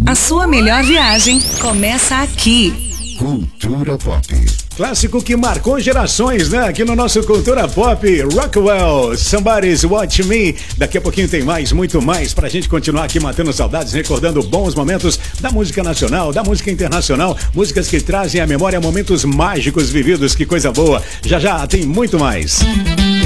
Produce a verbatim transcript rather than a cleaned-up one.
A sua melhor viagem começa aqui. Cultura Pop. Clássico que marcou gerações, né? Aqui no nosso Cultura Pop, Rockwell, Somebody's Watch Me. Daqui a pouquinho tem mais, muito mais, pra gente continuar aqui matando saudades, recordando bons momentos da música nacional, da música internacional, músicas que trazem à memória momentos mágicos vividos, que coisa boa. Já já tem muito mais.